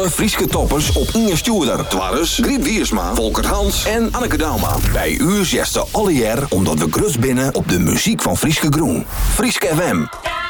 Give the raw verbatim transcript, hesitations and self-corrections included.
alle Frieske toppers op Inge Stuurder. Twarres, Griet Wiersma, Volker Hans en Anneke Dauma. Bij u zesde alle jaar omdat we grut binnen op de muziek van Frieske Groen. Frieske F M.